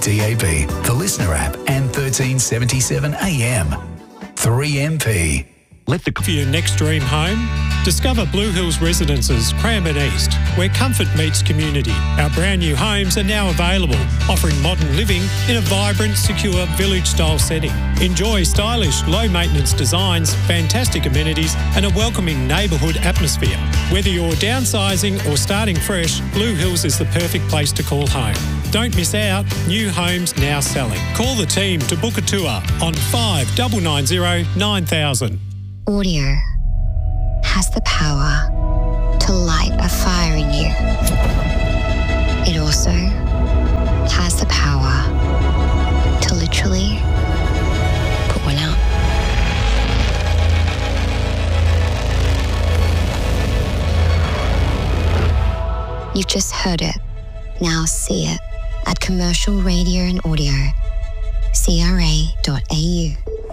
DAB, the Listener app and 1377 AM. 3MP. For your next dream home, discover Blue Hills Residences, Cranbourne East, where comfort meets community. Our brand new homes are now available, offering modern living in a vibrant, secure, village-style setting. Enjoy stylish, low-maintenance designs, fantastic amenities and a welcoming neighbourhood atmosphere. Whether you're downsizing or starting fresh, Blue Hills is the perfect place to call home. Don't miss out. New homes now selling. Call the team to book a tour on 5990 9000. Audio has the power to light a fire in you. It also has the power to literally put one out. You've just heard it. Now see it at Commercial Radio and Audio, CRA.au.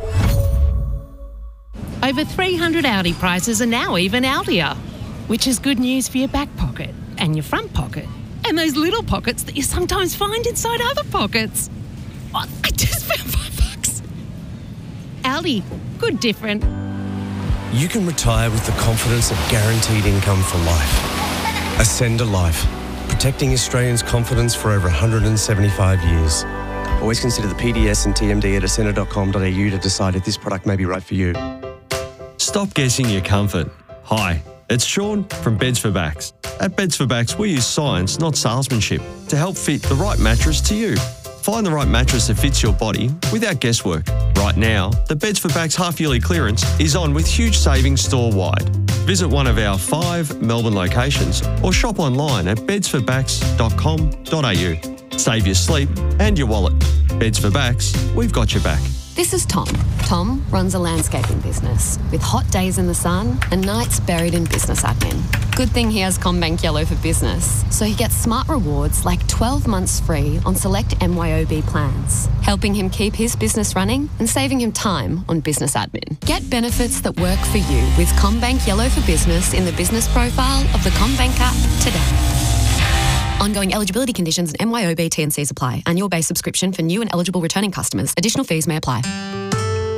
Over 300 Audi prices are now even Audier, which is good news for your back pocket and your front pocket and those little pockets that you sometimes find inside other pockets. Oh, I just found $5. Audi, good different. You can retire with the confidence of guaranteed income for life. Ascender Life, protecting Australians' confidence for over 175 years. Always consider the PDS and TMD at ascender.com.au to decide if this product may be right for you. Stop guessing your comfort. Hi, it's Sean from Beds for Backs. At Beds for Backs, we use science, not salesmanship, to help fit the right mattress to you. Find the right mattress that fits your body without guesswork. Right now, the Beds for Backs half-yearly clearance is on with huge savings store-wide. Visit one of our 5 Melbourne locations or shop online at bedsforbacks.com.au. Save your sleep and your wallet. Beds for Backs, we've got your back. This is Tom. Tom runs a landscaping business with hot days in the sun and nights buried in business admin. Good thing he has CommBank Yellow for Business, so he gets smart rewards like 12 months free on select MYOB plans, helping him keep his business running and saving him time on business admin. Get benefits that work for you with CommBank Yellow for Business in the business profile of the CommBank app today. Ongoing eligibility conditions and MYOB T&Cs apply. Annual base subscription for new and eligible returning customers. Additional fees may apply.